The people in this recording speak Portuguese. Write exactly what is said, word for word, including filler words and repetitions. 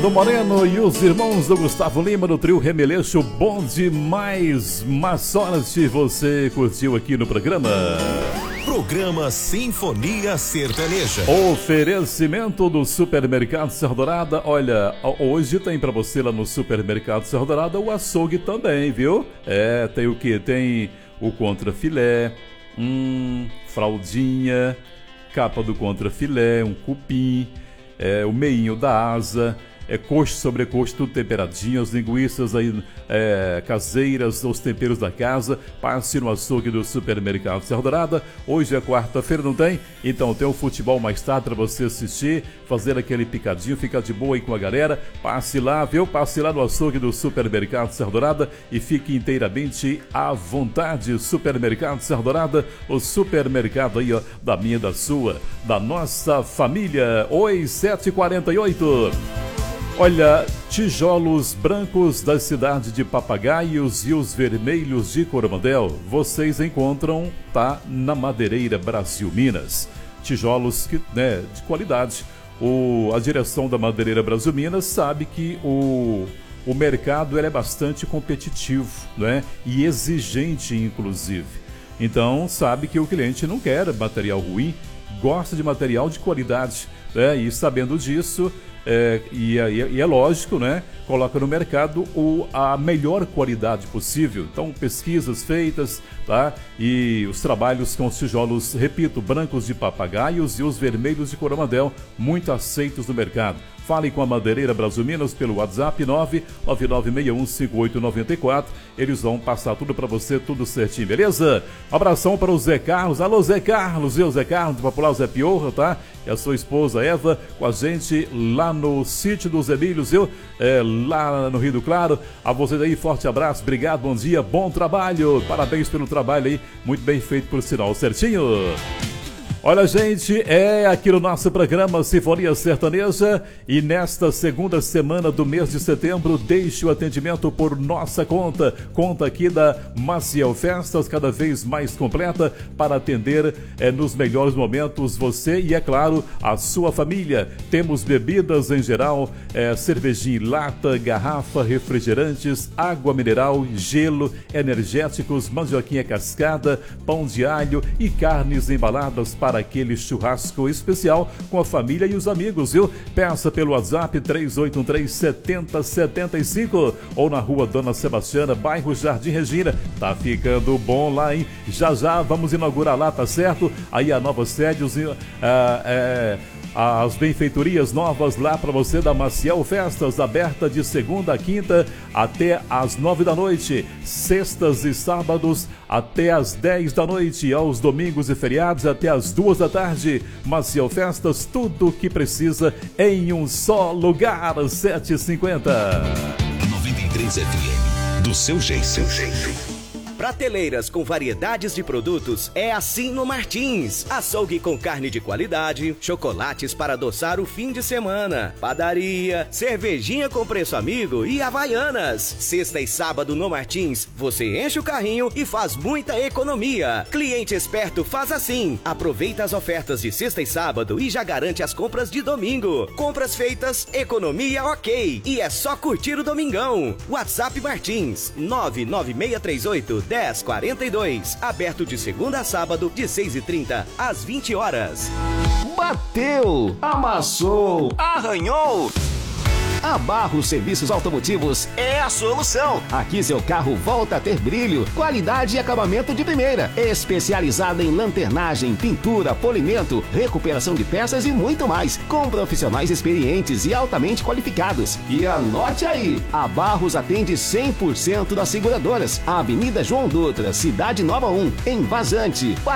Do Moreno e os irmãos do Gustavo Lima do trio Remeleixo, bom demais, má sorte você curtiu aqui no programa. Programa Sinfonia Sertaneja. Oferecimento do Supermercado Serra Dourada. Olha, hoje tem pra você lá no Supermercado Serra Dourada o açougue também, viu? É, tem o que? Tem o contrafilé, hum, fraldinha, capa do contrafilé, um cupim, é, o meinho da asa. É coxa sobre coxa, tudo temperadinho, as linguiças aí é, caseiras, os temperos da casa. Passe no açougue do Supermercado Serra Dourada. Hoje é quarta-feira, não tem? Então tem o futebol mais tarde para você assistir, fazer aquele picadinho, ficar de boa aí com a galera. Passe lá, viu? Passe lá no açougue do Supermercado Serra Dourada e fique inteiramente à vontade. Supermercado Serra Dourada, o supermercado aí, ó, da minha, da sua, da nossa família. Oi, sete e quarenta e oito. Olha, tijolos brancos da cidade de Papagaios e os vermelhos de Coromandel, vocês encontram, tá, na Madeireira Brasil Minas. Tijolos que, né, de qualidade. O, a direção da Madeireira Brasil Minas sabe que o, o mercado ele é bastante competitivo, né, e exigente, inclusive. Então, sabe que o cliente não quer material ruim, gosta de material de qualidade, né, e sabendo disso... É, e, e, e é lógico, né? Coloca no mercado o, a melhor qualidade possível. Então, pesquisas feitas, tá? E os trabalhos com os tijolos, repito, brancos de Papagaios e os vermelhos de Coromandel, muito aceitos no mercado. Fale com a Madeireira Brasil Minas pelo WhatsApp nove nove nove seis um cinco oito nove quatro. Eles vão passar tudo para você, tudo certinho, beleza? Um abração para o Zé Carlos. Alô, Zé Carlos, eu, Zé Carlos, do popular Zé Piorra, tá? E a sua esposa Eva com a gente lá no sítio dos Emílios, eu, é, lá no Rio do Claro. A vocês aí, forte abraço, obrigado, bom dia, bom trabalho. Parabéns pelo trabalho aí, muito bem feito por sinal, certinho? Olha, gente, é aqui no nosso programa Sinfonia Sertaneja e nesta segunda semana do mês de setembro, deixe o atendimento por nossa conta, conta aqui da Maciel Festas, cada vez mais completa para atender é, nos melhores momentos você e, é claro, a sua família. Temos bebidas em geral, é, cervejinha em lata, garrafa, refrigerantes, água mineral, gelo, energéticos, mandioquinha cascada, pão de alho e carnes embaladas para para aquele churrasco especial com a família e os amigos, viu? Peça pelo WhatsApp três oito um três sete zero sete cinco ou na rua Dona Sebastiana, bairro Jardim Regina. Tá ficando bom lá, hein? Já já vamos inaugurar lá, tá certo? Aí a nova sede, os, uh, é, as benfeitorias novas lá para você da Maciel Festas, aberta de segunda a quinta até às nove da noite, sextas e sábados até às dez da noite, aos domingos e feriados até às duas da tarde. Maciel Festas, tudo o que precisa em um só lugar. Sete e cinquenta. noventa e três F M, do seu jeito. Seu jeito. Prateleiras com variedades de produtos é assim no Martins. Açougue com carne de qualidade, chocolates para adoçar o fim de semana, padaria, cervejinha com preço amigo e havaianas. Sexta e sábado no Martins, você enche o carrinho e faz muita economia. Cliente esperto faz assim. Aproveita as ofertas de sexta e sábado e já garante as compras de domingo. Compras feitas, economia ok. E é só curtir o domingão. WhatsApp Martins nove nove seis três oito um zero quatro dois. Aberto de segunda a sábado, de seis e trinta às vinte horas. Bateu, amassou, arranhou. A Barros Serviços Automotivos é a solução. Aqui seu carro volta a ter brilho, qualidade e acabamento de primeira. Especializada em lanternagem, pintura, polimento, recuperação de peças e muito mais. Com profissionais experientes e altamente qualificados. E anote aí, a Barros atende cem por cento das seguradoras. Avenida João Dutra, Cidade Nova um, em Vazante.